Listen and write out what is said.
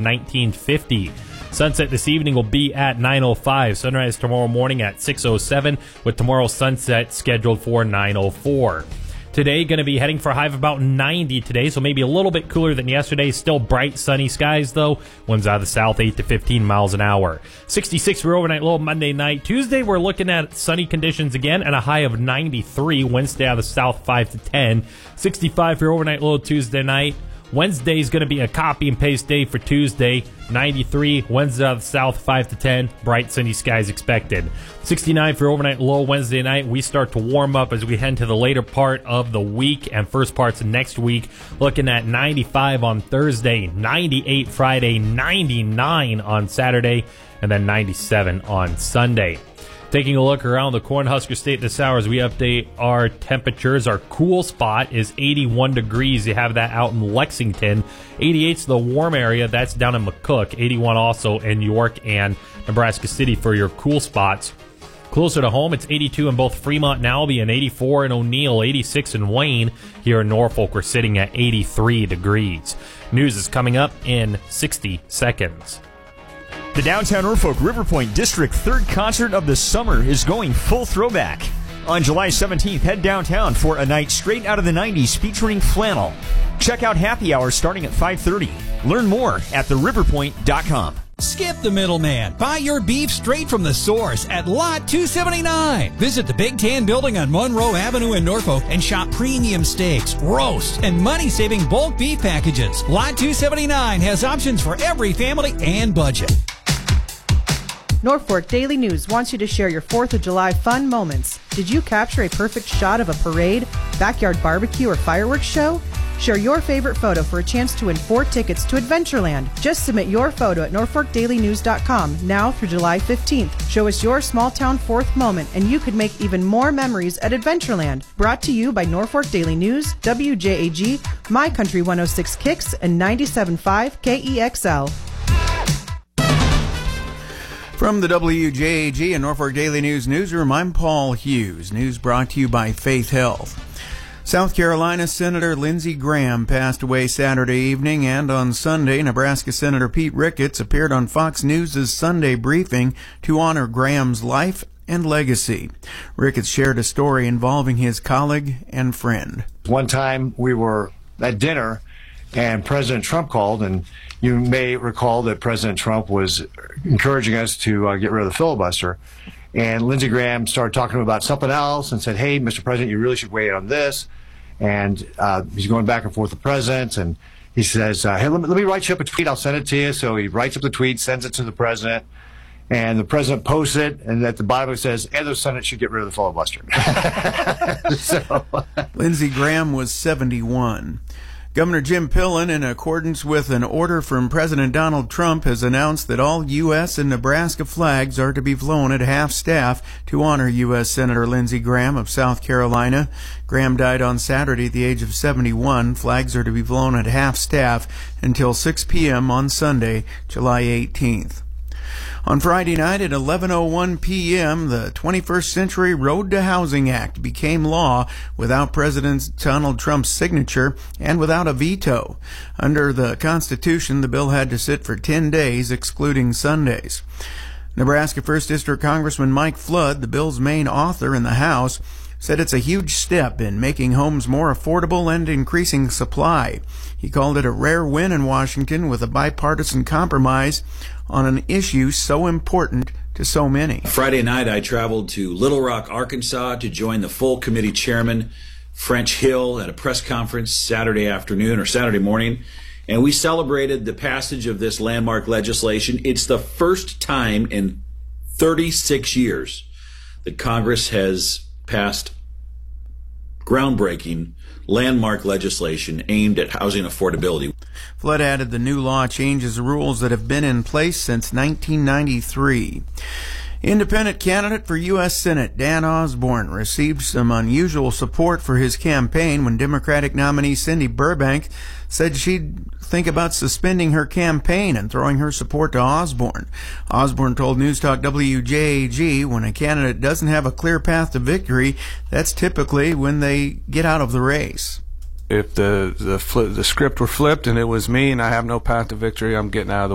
1950. Sunset this evening will be at 9:05. Sunrise tomorrow morning at 6:07, with tomorrow's sunset scheduled for 9:04. Today, going to be heading for a high of about 90 today, so maybe a little bit cooler than yesterday. Still bright, sunny skies, though. Winds out of the south, 8 to 15 miles an hour. 66 for overnight low Monday night. Tuesday, we're looking at sunny conditions again and a high of 93. Wednesday out of the south, 5 to 10. 65 for overnight low Tuesday night. Wednesday is going to be a copy and paste day for Tuesday. 93, Wednesday out of the south, 5 to 10. Bright, sunny skies expected. 69 for overnight low Wednesday night. We start to warm up as we head into the later part of the week and first parts of next week. Looking at 95 on Thursday, 98 Friday, 99 on Saturday, and then 97 on Sunday. Taking a look around the Cornhusker State this hour as we update our temperatures. Our cool spot is 81 degrees. You have that out in Lexington. 88's the warm area. That's down in McCook. 81 also in York and Nebraska City for your cool spots. Closer to home, it's 82 in both Fremont and Albion, 84 in O'Neill, 86 in Wayne. Here in Norfolk, we're sitting at 83 degrees. News is coming up in 60 seconds. The Downtown Norfolk River Point District third concert of the summer is going full throwback. On July 17th, head downtown for a night straight out of the 90s featuring flannel. Check out happy hour starting at 5:30. Learn more at theriverpoint.com. Skip the middleman. Buy your beef straight from the source at Lot 279. Visit the Big Tan building on Monroe Avenue in Norfolk and shop premium steaks, roasts, and money-saving bulk beef packages. Lot 279 has options for every family and budget. Norfolk Daily News wants you to share your 4th of July fun moments. Did you capture a perfect shot of a parade, backyard barbecue, or fireworks show? Share your favorite photo for a chance to win 4 tickets to Adventureland. Just submit your photo at NorfolkDailyNews.com now through July 15th. Show us your small town 4th moment and you could make even more memories at Adventureland. Brought to you by Norfolk Daily News, WJAG, My Country 106 Kicks, and 97.5 KEXL. From the WJAG and Norfolk Daily News newsroom, I'm Paul Hughes. News brought to you by Faith Health. South Carolina Senator Lindsey Graham passed away Saturday evening, and on Sunday, Nebraska Senator Pete Ricketts appeared on Fox News' Sunday briefing to honor Graham's life and legacy. Ricketts shared a story involving his colleague and friend. One time we were at dinner and President Trump called, and you may recall that President Trump was encouraging us to get rid of the filibuster. And Lindsey Graham started talking to him about something else and said, hey, Mr. President, you really should weigh in on this. And he's going back and forth with the president. And he says, hey, let me write you up a tweet. I'll send it to you. So he writes up the tweet, sends it to the president. And the president posts it. And at the bottom it says, and the Senate should get rid of the filibuster. Lindsey Graham was 71. Governor Jim Pillen, in accordance with an order from President Donald Trump, has announced that all U.S. and Nebraska flags are to be flown at half-staff to honor U.S. Senator Lindsey Graham of South Carolina. Graham died on Saturday at the age of 71. Flags are to be flown at half-staff until 6 p.m. on Sunday, July 18th. On Friday night at 11:01 p.m., the 21st Century Road to Housing Act became law without President Donald Trump's signature and without a veto. Under the Constitution, the bill had to sit for 10 days, excluding Sundays. Nebraska 1st District Congressman Mike Flood, the bill's main author in the House, said it's a huge step in making homes more affordable and increasing supply. He called it a rare win in Washington with a bipartisan compromise on an issue so important to so many. Friday night, I traveled to Little Rock, Arkansas to join the full committee chairman, French Hill, at a press conference Saturday afternoon or Saturday morning, and we celebrated the passage of this landmark legislation. It's the first time in 36 years that Congress has passed groundbreaking landmark legislation aimed at housing affordability. Flood added the new law changes rules that have been in place since 1993. Independent candidate for U.S. Senate Dan Osborne received some unusual support for his campaign when Democratic nominee Cindy Burbank said she'd think about suspending her campaign and throwing her support to Osborne. Osborne told News Talk WJAG when a candidate doesn't have a clear path to victory, that's typically when they get out of the race. If the script were flipped and it was me and I have no path to victory, I'm getting out of the